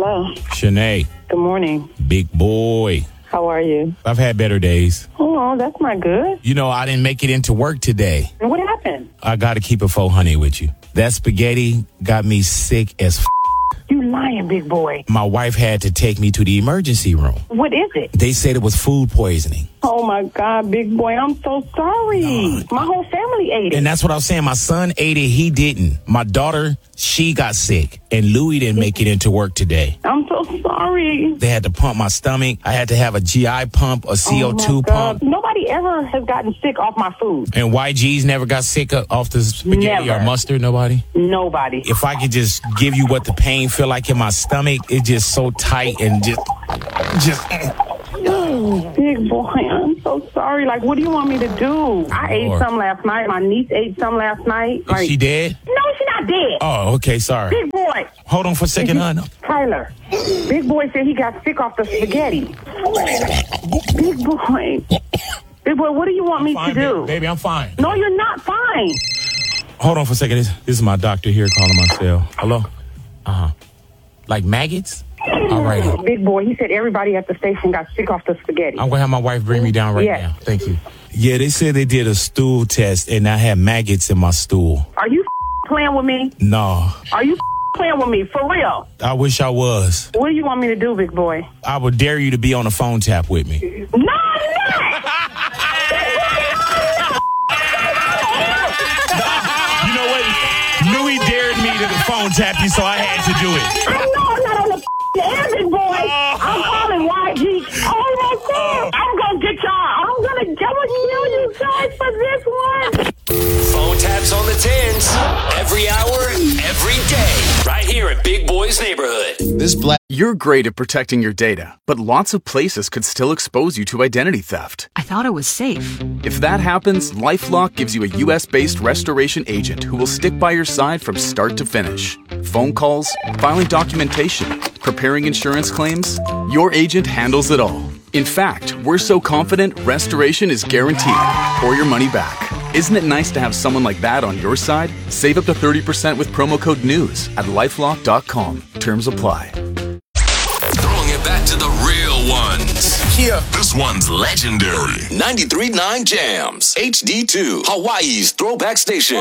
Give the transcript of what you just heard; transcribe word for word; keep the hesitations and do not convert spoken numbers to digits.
Hello. Shanae. Good morning. Big boy. How are you? I've had better days. Oh, that's not good. You know, I didn't make it into work today. What happened? I got to keep it four hundred with you. That spaghetti got me sick as f***. You lying, big boy. My wife had to take me to the emergency room. What is it? They said it was food poisoning. Oh, my God, big boy. I'm so sorry. No. My whole family ate it. And that's what I was saying. My son ate it. He didn't. My daughter, she got sick. And Louie didn't make it into work today. I'm so sorry. They had to pump my stomach. I had to have a G I pump, a C O two oh pump. Nobody ever has gotten sick off my food. And Y G's never got sick off the spaghetti Never. or mustard? Nobody? Nobody. If I could just give you what the pain feel like in my stomach, it's just so tight and just... just. Big boy, I'm so sorry. Like, what do you want me to do? I ate some last night. My niece ate some last night. Like, is she dead? No, she's not dead. Oh, okay, sorry. Big boy. Hold on for a second, hon. Tyler, big boy said he got sick off the spaghetti. Big boy. Big boy, what do you want me fine, to do? Baby, baby, I'm fine. No, you're not fine. Hold on for a second. This, this is my doctor here calling my cell. Hello? Uh-huh. Like maggots? All right. Big boy, he said everybody at the station got sick off the spaghetti. I'm going to have my wife bring me down right yes. now. Thank you. Yeah, they said they did a stool test and I had maggots in my stool. Are you playing with me? No. Are you playing with me? For real? I wish I was. What do you want me to do, big boy? I would dare you to be on a phone tap with me. No, I'm not! You know what? Louie dared me to the phone tap you, so I had to do it. I know I'm not on the air, big boy. Oh. I'm calling Y G. Oh, my God. I'm going to get y'all. I'm going to kill you guys for this one. Phone taps on the tens. Every hour, every day. Right here at Big Boy's Neighborhood. This black. You're great at protecting your data, but lots of places could still expose you to identity theft. I thought it was safe. If that happens, LifeLock gives you a U S-based restoration agent who will stick by your side from start to finish. Phone calls, filing documentation, preparing insurance claims, your agent handles it all. In fact, we're so confident restoration is guaranteed or your money back. Isn't it nice to have someone like that on your side? Save up to thirty percent with promo code NEWS at lifelock dot com. Terms apply. Throwing it back to the real ones. Yeah. This one's legendary. ninety-three point nine Jams. H D two. Hawaii's throwback station.